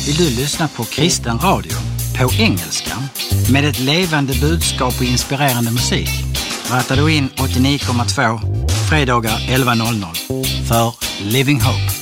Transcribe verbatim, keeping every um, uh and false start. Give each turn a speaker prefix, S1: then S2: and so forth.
S1: Vill du lyssna på kristen radio på engelska med ett levande budskap och inspirerande musik? Rattar du in åttionio komma två fredagar elva noll noll för Living Hope.